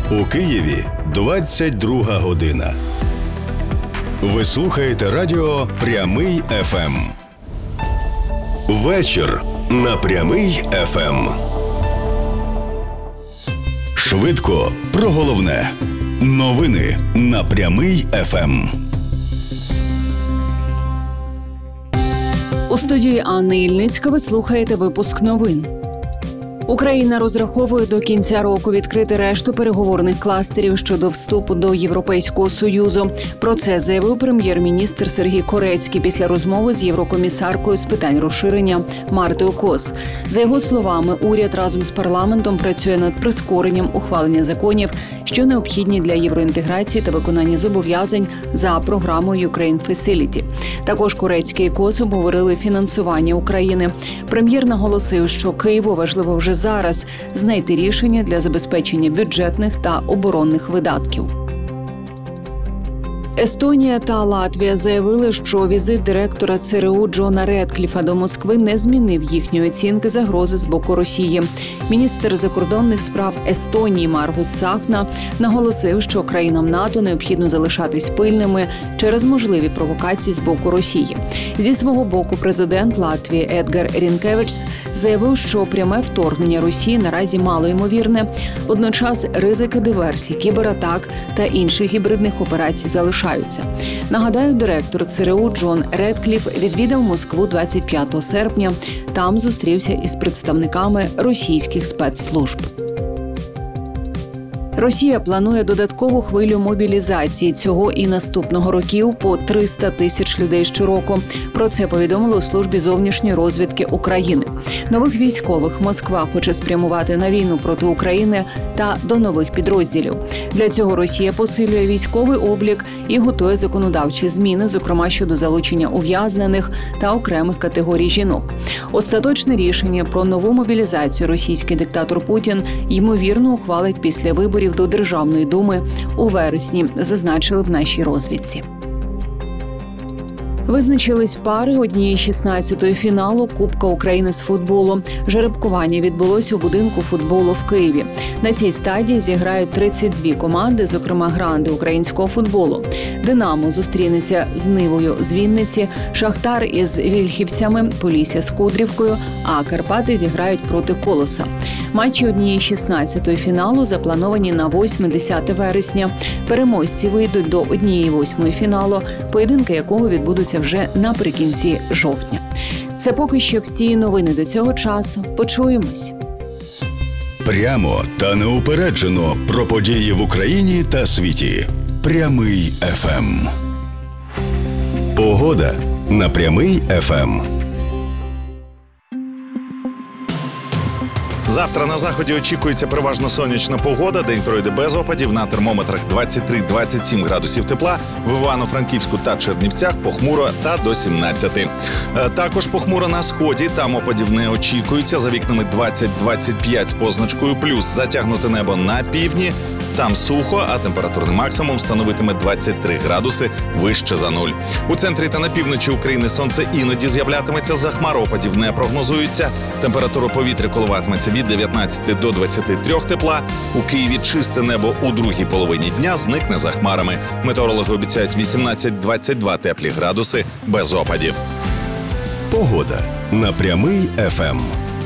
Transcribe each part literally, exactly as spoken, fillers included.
У Києві двадцять друга година. Ви слухаєте радіо «Прямий еф ем». Вечір на «Прямий еф ем». Швидко про головне. Новини на «Прямий еф ем». У студії Анни Ільницька ви слухаєте випуск новин. Україна розраховує до кінця року відкрити решту переговорних кластерів щодо вступу до Європейського Союзу. Про це заявив прем'єр-міністр Сергій Корецький після розмови з єврокомісаркою з питань розширення Мартою Кос. За його словами, уряд разом з парламентом працює над прискоренням ухвалення законів, що необхідні для євроінтеграції та виконання зобов'язань за програмою Ukraine Facility. Також Корецький і Кос обговорили фінансування України. Прем'єр наголосив, що Києву важливо вже зараз знайти рішення для забезпечення бюджетних та оборонних видатків. Естонія та Латвія заявили, що візит директора ЦРУ Джона Редкліфа до Москви не змінив їхньої оцінки загрози з боку Росії. Міністр закордонних справ Естонії Маргус Цахна наголосив, що країнам НАТО необхідно залишатись пильними через можливі провокації з боку Росії. Зі свого боку президент Латвії Едгар Рінкевичс заявив, що пряме вторгнення Росії наразі малоймовірне. Водночас ризики диверсій, кібератак та інших гібридних операцій залишаються. Нагадаю, директор ЦРУ Джон Редкліф відвідав Москву двадцять п'ятого серпня. Там зустрівся із представниками російських спецслужб. Росія планує додаткову хвилю мобілізації цього і наступного років по триста тисяч людей щороку. Про це повідомили у службі зовнішньої розвідки України. Нових військових Москва хоче спрямувати на війну проти України та до нових підрозділів. Для цього Росія посилює військовий облік і готує законодавчі зміни, зокрема щодо залучення ув'язнених та окремих категорій жінок. Остаточне рішення про нову мобілізацію російський диктатор Путін ймовірно ухвалить після виборів до Державної думи у вересні, зазначили в нашій розвідці. Визначились пари однієї шістнадцятої фіналу Кубка України з футболу. Жеребкування відбулося у будинку футболу в Києві. На цій стадії зіграють тридцять дві команди, зокрема гранди українського футболу. «Динамо» зустрінеться з «Нивою» з Вінниці, «Шахтар» із «Вільхівцями», «Полісся» з «Кудрівкою», а «Карпати» зіграють проти «Колоса». Матчі однієї шістнадцятої фіналу заплановані на восьме-десяте вересня. Переможці вийдуть до однієї восьмої фіналу, поєдинки якого відбудуться вже наприкінці жовтня. Це поки що всі новини до цього часу. Почуємось. Прямо та неупереджено про події в Україні та світі. «Прямий еф ем». Погода на «Прямий еф ем». Завтра на заході очікується переважно сонячна погода. День пройде без опадів. На термометрах двадцять три - двадцять сім градусів тепла. В Івано-Франківську та Чернівцях похмуро та до сімнадцяти. Також похмуро на сході. Там опадів не очікується. За вікнами двадцять - двадцять п'ять з позначкою плюс. Затягнуте небо на півдні. Там сухо, а температурний максимум становитиме двадцять три градуси вище за нуль. У центрі та на півночі України сонце іноді з'являтиметься, за хмар опадів не прогнозується. Температура повітря коливатиметься від дев'ятнадцяти до двадцяти трьох тепла. У Києві чисте небо у другій половині дня зникне за хмарами. Метеорологи обіцяють вісімнадцять - двадцять два теплі градуси без опадів. Погода на «Прямий еф ем».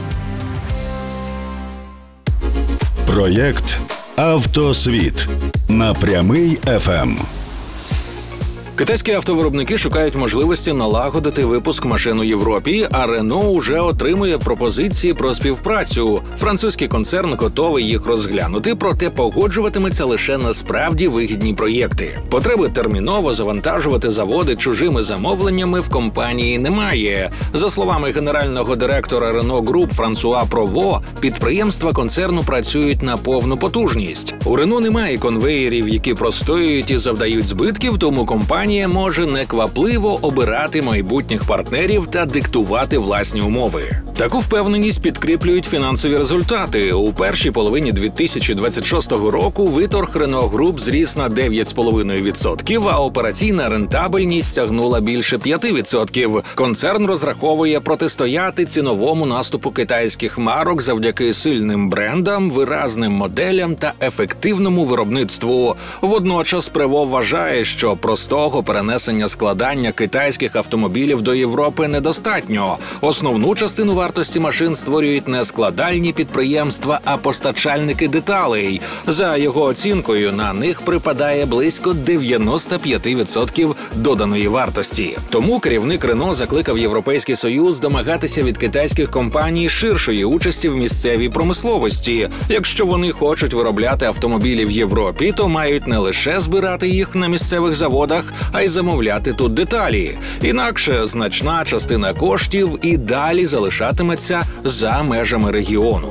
Проєкт «Автосвіт» на «Прямий еф ем». Китайські автовиробники шукають можливості налагодити випуск машин у Європі, а Рено уже отримує пропозиції про співпрацю. Французький концерн готовий їх розглянути, проте погоджуватиметься лише на справді вигідні проєкти. Потреби терміново завантажувати заводи чужими замовленнями в компанії немає. За словами генерального директора Рено Груп Франсуа Прово, підприємства концерну працюють на повну потужність. У Рено немає конвеєрів, які простоюють і завдають збитків, тому компанія може неквапливо обирати майбутніх партнерів та диктувати власні умови. Таку впевненість підкріплюють фінансові результати. У першій половині дві тисячі двадцять шостого року виторг Renault Group зріс на дев'ять цілих п'ять десятих відсотка, а операційна рентабельність сягнула більше п'ять відсотків. Концерн розраховує протистояти ціновому наступу китайських марок завдяки сильним брендам, виразним моделям та ефективному виробництву. Водночас Prevost вважає, що простого перенесення складання китайських автомобілів до Європи недостатньо. Основну частину вартості машин створюють не складальні підприємства, а постачальники деталей. За його оцінкою, на них припадає близько дев'яносто п'ять відсотків доданої вартості. Тому керівник Renault закликав Європейський Союз домагатися від китайських компаній ширшої участі в місцевій промисловості. Якщо вони хочуть виробляти автомобілі в Європі, то мають не лише збирати їх на місцевих заводах, а й замовляти тут деталі. Інакше значна частина коштів і далі залишатиметься за межами регіону.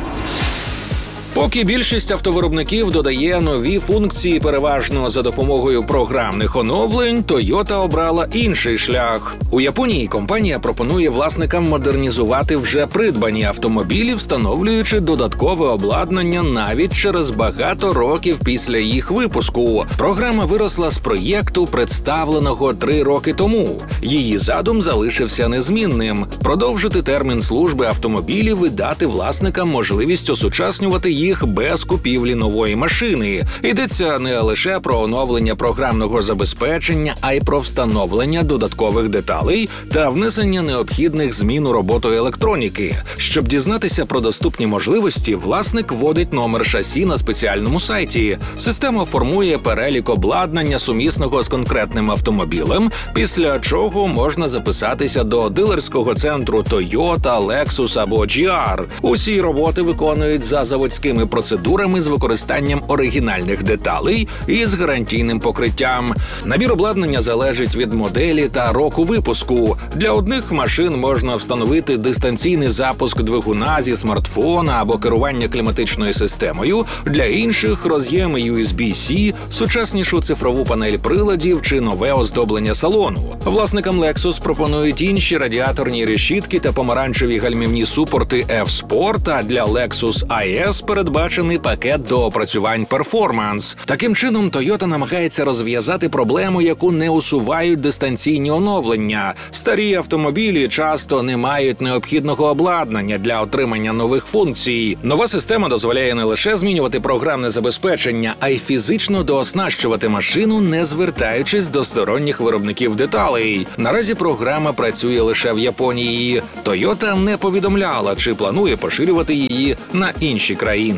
Поки більшість автовиробників додає нові функції переважно за допомогою програмних оновлень, Toyota обрала інший шлях. У Японії компанія пропонує власникам модернізувати вже придбані автомобілі, встановлюючи додаткове обладнання навіть через багато років після їх випуску. Програма виросла з проєкту, представленого три роки тому. Її задум залишився незмінним – продовжити термін служби автомобілів і дати власникам можливість осучаснювати їх їх без купівлі нової машини. Йдеться не лише про оновлення програмного забезпечення, а й про встановлення додаткових деталей та внесення необхідних змін у роботу електроніки. Щоб дізнатися про доступні можливості, власник вводить номер шасі на спеціальному сайті. Система формує перелік обладнання, сумісного з конкретним автомобілем, після чого можна записатися до дилерського центру Toyota, Lexus або джі ар. Усі роботи виконують за заводським процедурами з використанням оригінальних деталей і з гарантійним покриттям. Набір обладнання залежить від моделі та року випуску. Для одних машин можна встановити дистанційний запуск двигуна зі смартфона або керування кліматичною системою, для інших – роз'єми ю ес бі-C, сучаснішу цифрову панель приладів чи нове оздоблення салону. Власникам Lexus пропонують інші радіаторні решітки та помаранчеві гальмівні супорти F-Sport, а для Lexus ай ес передбачений пакет доопрацювань Performance. Таким чином, Toyota намагається розв'язати проблему, яку не усувають дистанційні оновлення. Старі автомобілі часто не мають необхідного обладнання для отримання нових функцій. Нова система дозволяє не лише змінювати програмне забезпечення, а й фізично дооснащувати машину, не звертаючись до сторонніх виробників деталей. Наразі програма працює лише в Японії. Toyota не повідомляла, чи планує поширювати її на інші країни.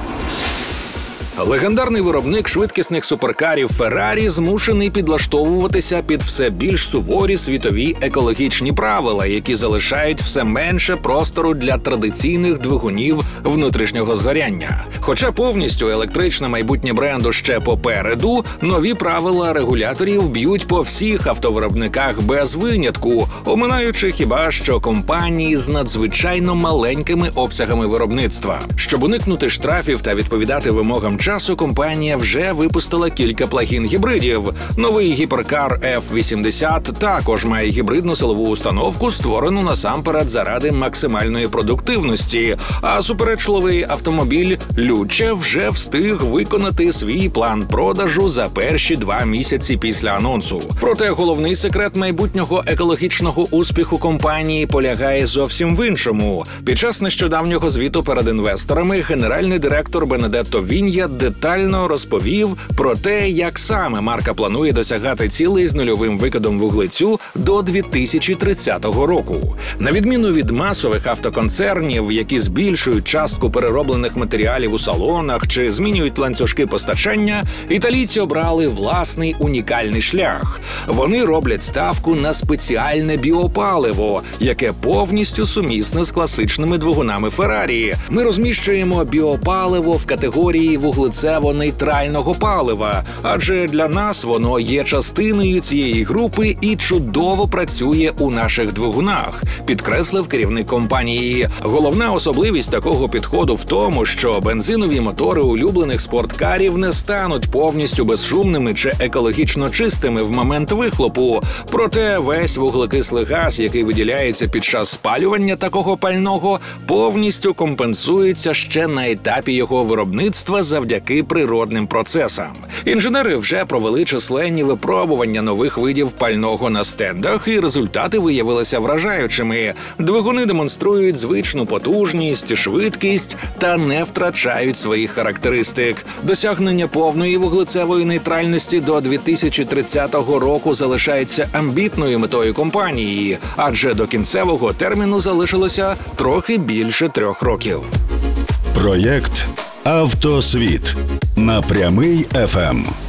Легендарний виробник швидкісних суперкарів Ferrari змушений підлаштовуватися під все більш суворі світові екологічні правила, які залишають все менше простору для традиційних двигунів внутрішнього згоряння. Хоча повністю електричне майбутнє бренду ще попереду, нові правила регуляторів б'ють по всіх автовиробниках без винятку, оминаючи хіба що компанії з надзвичайно маленькими обсягами виробництва. Щоб уникнути штрафів та відповідати вимогам часу, компанія вже випустила кілька плагін-гібридів. Новий гіперкар еф вісімдесят також має гібридну силову установку, створену насамперед заради максимальної продуктивності, а суперечливий автомобіль Luce вже встиг виконати свій план продажу за перші два місяці після анонсу. Проте головний секрет майбутнього екологічного успіху компанії полягає зовсім в іншому. Під час нещодавнього звіту перед інвесторами генеральний директор Бенедетто Вінья детально розповів про те, як саме марка планує досягати цілей з нульовим викидом вуглецю до дві тисячі тридцятого року. На відміну від масових автоконцернів, які збільшують частку перероблених матеріалів у салонах чи змінюють ланцюжки постачання, італійці обрали власний унікальний шлях. Вони роблять ставку на спеціальне біопаливо, яке повністю сумісне з класичними двигунами Феррарі. Ми розміщуємо біопаливо в категорії вуглецю вуглецево-нейтрального палива, адже для нас воно є частиною цієї групи і чудово працює у наших двигунах, підкреслив керівник компанії. Головна особливість такого підходу в тому, що бензинові мотори улюблених спорткарів не стануть повністю безшумними чи екологічно чистими в момент вихлопу. Проте весь вуглекислий газ, який виділяється під час спалювання такого пального, повністю компенсується ще на етапі його виробництва завдяки природним процесам. Інженери вже провели численні випробування нових видів пального на стендах, і результати виявилися вражаючими. Двигуни демонструють звичну потужність, швидкість та не втрачають своїх характеристик. Досягнення повної вуглецевої нейтральності до дві тисячі тридцятого року залишається амбітною метою компанії, адже до кінцевого терміну залишилося трохи більше трьох років. Проєкт «Автосвіт» на Прямий еф ем.